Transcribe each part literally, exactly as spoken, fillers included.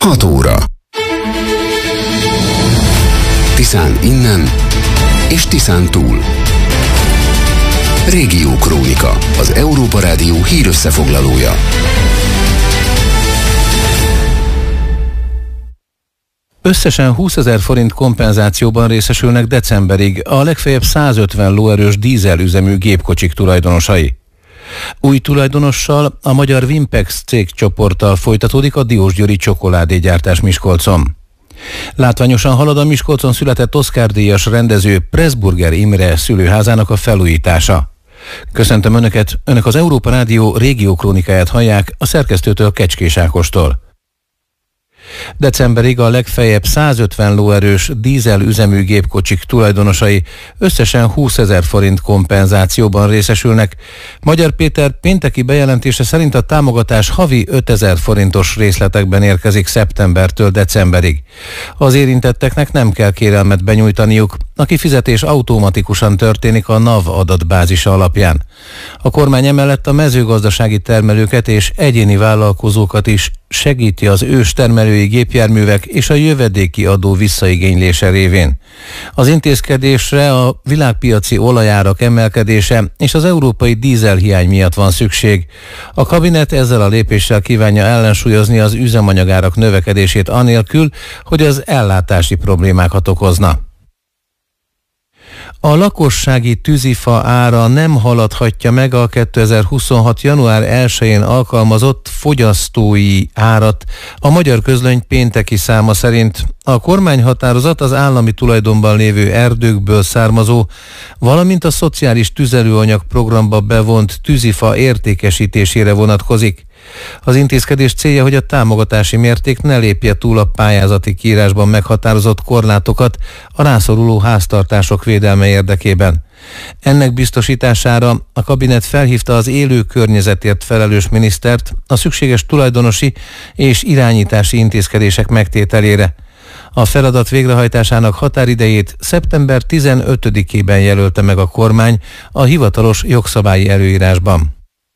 hat óra. Tiszán innen és Tiszán túl. Régiókrónika, az Európa Rádió hírösszefoglalója. Összesen húszezer forint kompenzációban részesülnek decemberig a legfeljebb százötven lóerős dízelüzemű gépkocsik tulajdonosai. Új tulajdonossal, a magyar Vimpex cégcsoporttal folytatódik a diósgyőri csokoládégyártás Miskolcon. Látványosan halad a Miskolcon született Oscar-díjas rendező Pressburger Imre szülőházának a felújítása. Köszöntöm Önöket, Önök az Európa Rádió régiókrónikáját hallják a szerkesztőtől, Kecskés Ákostól. Decemberig a legfeljebb százötven lóerős dízelüzemű gépkocsik tulajdonosai összesen húszezer forint kompenzációban részesülnek. Magyar Péter pénteki bejelentése szerint a támogatás havi ötezer forintos részletekben érkezik szeptembertől decemberig. Az érintetteknek nem kell kérelmet benyújtaniuk, a kifizetés automatikusan történik a NAV adatbázisa alapján. A kormány emellett a mezőgazdasági termelőket és egyéni vállalkozókat is segíti az őstermelői gépjárművek és a jövedéki adó visszaigénylése révén. Az intézkedésre a világpiaci olajárak emelkedése és az európai dízelhiány miatt van szükség. A kabinet ezzel a lépéssel kívánja ellensúlyozni az üzemanyagárak növekedését anélkül, hogy az ellátási problémákat okozna. A lakossági tűzifa ára nem haladhatja meg a kétezer-huszonhat. január elsején alkalmazott fogyasztói árat. A Magyar Közlöny pénteki száma szerint a kormányhatározat az állami tulajdonban lévő erdőkből származó, valamint a szociális tüzelőanyag programba bevont tűzifa értékesítésére vonatkozik. Az intézkedés célja, hogy a támogatási mérték ne lépje túl a pályázati kiírásban meghatározott korlátokat a rászoruló háztartások védelme érdekében. Ennek biztosítására a kabinet felhívta az élő környezetért felelős minisztert a szükséges tulajdonosi és irányítási intézkedések megtételére. A feladat végrehajtásának határidejét szeptember tizenötödikében jelölte meg a kormány a hivatalos jogszabályi előírásban.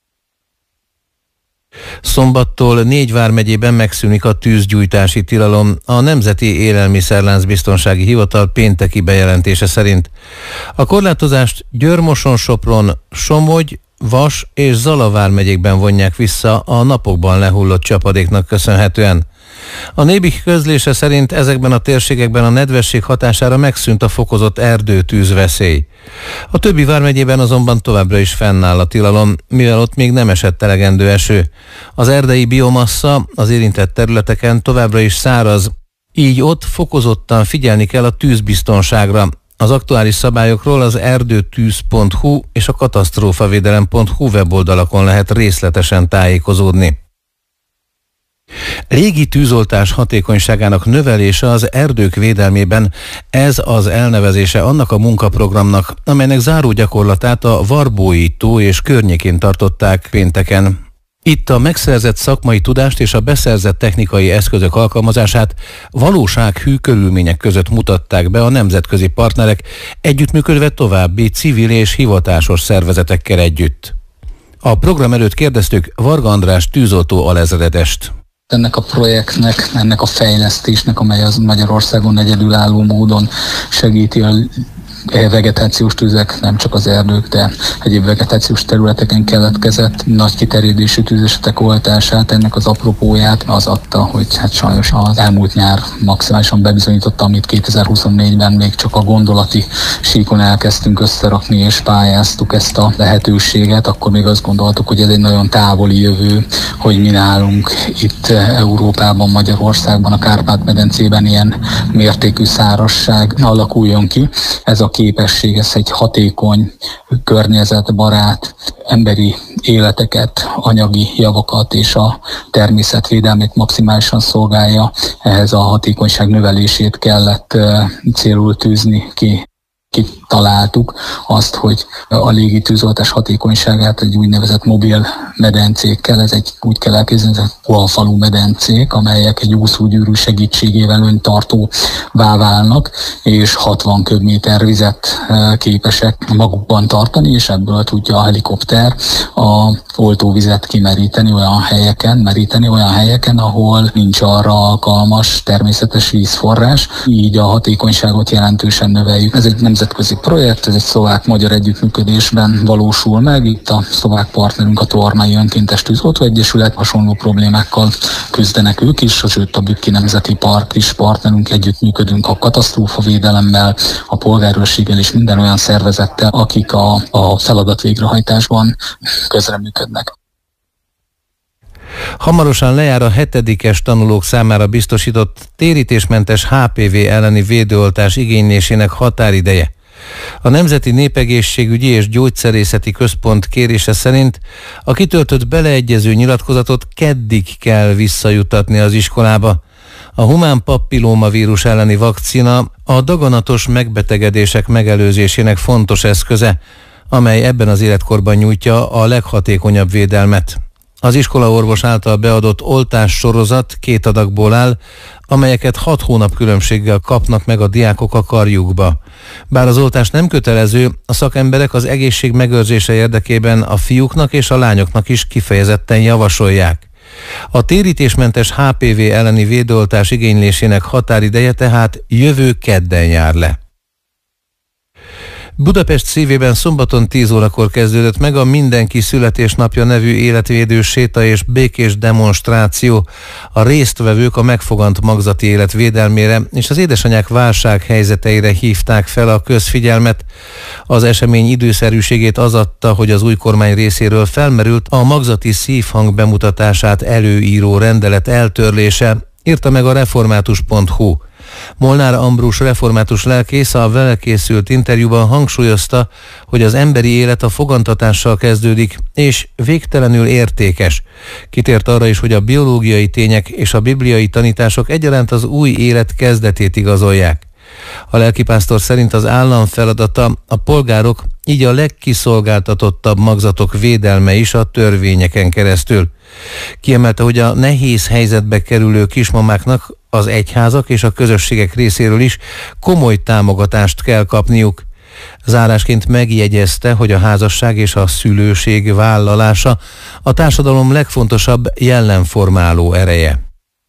Szombattól négy vármegyében megszűnik a tűzgyújtási tilalom, a Nemzeti Élelmiszerláncbiztonsági Hivatal pénteki bejelentése szerint. A korlátozást Győr-Moson-Sopron, Somogy, Vas és Zala vármegyékben vonják vissza a napokban lehullott csapadéknak köszönhetően. A Nébih közlése szerint ezekben a térségekben a nedvesség hatására megszűnt a fokozott erdőtűzveszély. A többi vármegyében azonban továbbra is fennáll a tilalom, mivel ott még nem esett elegendő eső. Az erdei biomassa az érintett területeken továbbra is száraz, így ott fokozottan figyelni kell a tűzbiztonságra. Az aktuális szabályokról az erdőtűz pont hu és a katasztrófavédelem pont hu weboldalakon lehet részletesen tájékozódni. Régi tűzoltás hatékonyságának növelése az erdők védelmében, ez az elnevezése annak a munkaprogramnak, amelynek záró gyakorlatát a Varbói tó és környékén tartották pénteken. Itt a megszerzett szakmai tudást és a beszerzett technikai eszközök alkalmazását valósághű körülmények között mutatták be a nemzetközi partnerek, együttműködve további civil és hivatásos szervezetekkel együtt. A program előtt kérdeztük Varga András tűzoltó alezredest. Ennek a projektnek, ennek a fejlesztésnek, amely az Magyarországon egyedülálló módon segíti a vegetációs tüzek, nem csak az erdők, de egyéb vegetációs területeken keletkezett nagy kiterjedésű tűzesetek oltását, ennek az apropóját az adta, hogy hát sajnos az elmúlt nyár maximálisan bebizonyította, amit kétezer-huszonnégyben még csak a gondolati síkon elkezdtünk összerakni és pályáztuk ezt a lehetőséget, akkor még azt gondoltuk, hogy ez egy nagyon távoli jövő, hogy mi nálunk itt Európában, Magyarországban, a Kárpát-medencében ilyen mértékű szárazság alakuljon ki. Ez a képesség, ez egy hatékony, környezetbarát, emberi életeket, anyagi javakat és a természetvédelmét maximálisan szolgálja. Ehhez a hatékonyság növelését kellett célul tűzni ki. Kitaláltuk azt, hogy a légitűzoltás hatékonyságát egy úgynevezett mobil medencékkel, ez egy úgy kell elképzelni, ez egy pohalfalú medencék, amelyek egy úszógyűrű segítségével öntartóvá válnak, és hatvan köbméter vizet képesek magukban tartani, és ebből tudja a helikopter a oltóvizet kimeríteni olyan helyeken, meríteni olyan helyeken, ahol nincs arra alkalmas természetes vízforrás, így a hatékonyságot jelentősen növeljük. Ez egy nemzetközi projekt, ez egy szlovák-magyar együttműködésben valósul meg. Itt a szlovák partnerünk a Tornai Önkéntes Tűzoltó Egyesület, hasonló problémákkal küzdenek ők is, sőt a Bükki Nemzeti Park is partnerünk, együttműködünk a katasztrófavédelemmel, a polgárőrséggel és minden olyan szervezettel, akik a, a feladat végrehajtásban közreműködnek. Hamarosan lejár a hetedikes tanulók számára biztosított térítésmentes há pé vé elleni védőoltás igénylésének határideje. A Nemzeti Népegészségügyi és Gyógyszerészeti Központ kérése szerint a kitöltött beleegyező nyilatkozatot keddig kell visszajutatni az iskolába. A humán papillómavírus elleni vakcina a daganatos megbetegedések megelőzésének fontos eszköze, amely ebben az életkorban nyújtja a leghatékonyabb védelmet. Az iskolaorvos által beadott oltás sorozat két adagból áll, amelyeket hat hónap különbséggel kapnak meg a diákok a karjukba. Bár az oltás nem kötelező, a szakemberek az egészség megőrzése érdekében a fiúknak és a lányoknak is kifejezetten javasolják. A térítésmentes há pé vé elleni védőoltás igénylésének határideje tehát jövő kedden jár le. Budapest szívében szombaton tíz órakor kezdődött meg a Mindenki születésnapja nevű életvédő séta és békés demonstráció. A résztvevők a megfogant magzati élet védelmére és az édesanyák válsághelyzeteire hívták fel a közfigyelmet. Az esemény időszerűségét az adta, hogy az új kormány részéről felmerült a magzati szívhang bemutatását előíró rendelet eltörlése, írta meg a református pont hu. Molnár Ambrus református lelkész a vele készült interjúban hangsúlyozta, hogy az emberi élet a fogantatással kezdődik, és végtelenül értékes. Kitért arra is, hogy a biológiai tények és a bibliai tanítások egyaránt az új élet kezdetét igazolják. A lelkipásztor szerint az állam feladata a polgárok, így a legkiszolgáltatottabb magzatok védelme is a törvényeken keresztül. Kiemelte, hogy a nehéz helyzetbe kerülő kismamáknak az egyházak és a közösségek részéről is komoly támogatást kell kapniuk. Zárásként megjegyezte, hogy a házasság és a szülőség vállalása a társadalom legfontosabb jellemformáló ereje.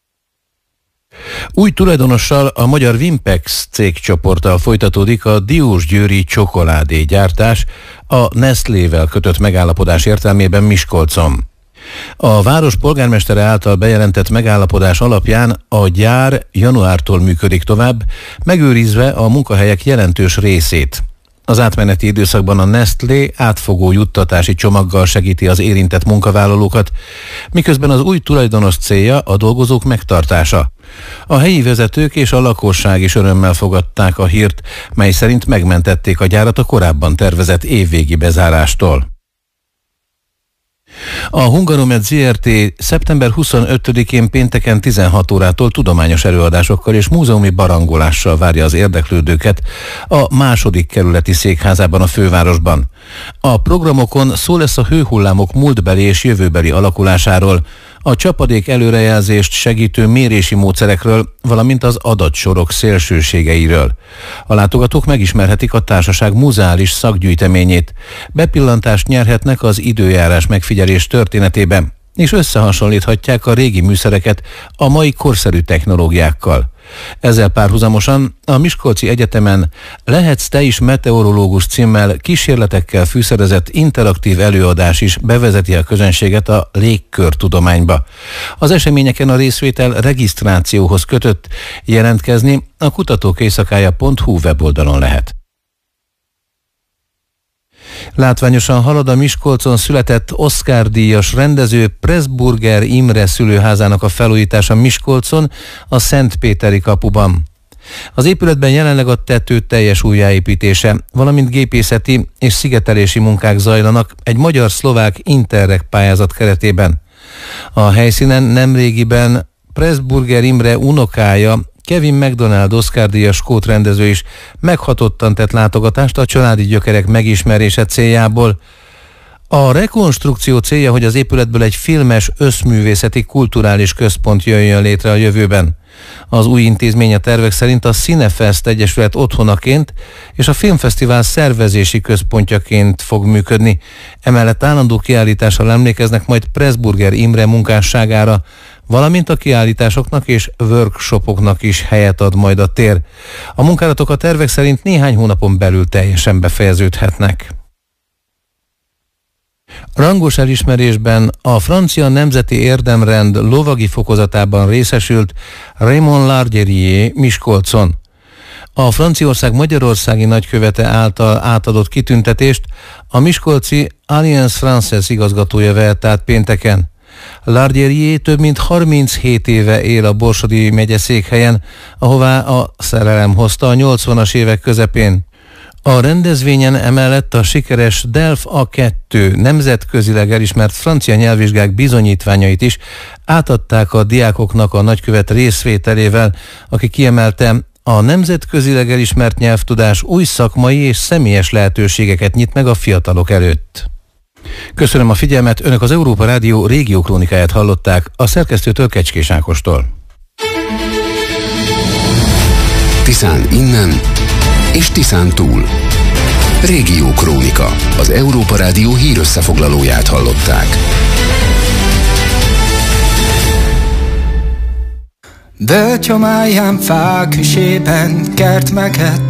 Új tulajdonossal, a magyar Vimpex cégcsoporttal folytatódik a diósgyőri csokoládégyártás a Nestlével kötött megállapodás értelmében Miskolcon. A város polgármestere által bejelentett megállapodás alapján a gyár januártól működik tovább, megőrizve a munkahelyek jelentős részét. Az átmeneti időszakban a Nestlé átfogó juttatási csomaggal segíti az érintett munkavállalókat, miközben az új tulajdonos célja a dolgozók megtartása. A helyi vezetők és a lakosság is örömmel fogadták a hírt, mely szerint megmentették a gyárat a korábban tervezett évvégi bezárástól. A Hungaromed zé er té szeptember huszonötödikén pénteken tizenhat órától tudományos előadásokkal és múzeumi barangolással várja az érdeklődőket a második kerületi székházában a fővárosban. A programokon szó lesz a hőhullámok múltbeli és jövőbeli alakulásáról, a csapadék előrejelzést segítő mérési módszerekről, valamint az adatsorok szélsőségeiről. A látogatók megismerhetik a társaság muzeális szakgyűjteményét, bepillantást nyerhetnek az időjárás megfigyelés történetébe, és összehasonlíthatják a régi műszereket a mai korszerű technológiákkal. Ezzel párhuzamosan a Miskolci Egyetemen Lehetsz te is meteorológus címmel kísérletekkel fűszerezett interaktív előadás is bevezeti a közönséget a légkörtudományba. Az eseményeken a részvétel regisztrációhoz kötött, jelentkezni a kutatók éjszakája pont hu weboldalon lehet. Látványosan halad a Miskolcon született Oscar-díjas rendező Pressburger Imre szülőházának a felújítása Miskolcon, a Szentpéteri kapuban. Az épületben jelenleg a tető teljes újjáépítése, valamint gépészeti és szigetelési munkák zajlanak egy magyar-szlovák Interreg pályázat keretében. A helyszínen nemrégiben Pressburger Imre unokája, Kevin MacDonald Oscar-díjas skót rendező is meghatottan tett látogatást a családi gyökerek megismerése céljából. A rekonstrukció célja, hogy az épületből egy filmes, összművészeti, kulturális központ jöjjön létre a jövőben. Az új intézmény a tervek szerint a Cinefest Egyesület otthonaként és a filmfesztivál szervezési központjaként fog működni. Emellett állandó kiállítással emlékeznek majd Pressburger Imre munkásságára, valamint a kiállításoknak és workshopoknak is helyet ad majd a tér. A munkálatok a tervek szerint néhány hónapon belül teljesen befejeződhetnek. Rangos elismerésben a francia nemzeti érdemrend lovagi fokozatában részesült Raymond Larderié Miskolcon. A Franciaország magyarországi nagykövete által átadott kitüntetést a miskolci Alliance Française igazgatója vett át pénteken. Larderié több mint harminchét éve él a Borsodi megyeszékhelyen, ahová a szerelem hozta a nyolcvanas évek közepén. A rendezvényen emellett a sikeres Delf á kettő nemzetközileg elismert francia nyelvvizsgák bizonyítványait is átadták a diákoknak a nagykövet részvételével, aki kiemelte, a nemzetközileg elismert nyelvtudás új szakmai és személyes lehetőségeket nyit meg a fiatalok előtt. Köszönöm a figyelmet, Önök az Európa Rádió régió krónikáját hallották, a szerkesztőtől Kecskés Ákostól. Tiszán innen és Tiszán túl. Régió krónika, az Európa Rádió hírösszefoglalóját hallották. Bölcsomáján fák hűsében kert meget,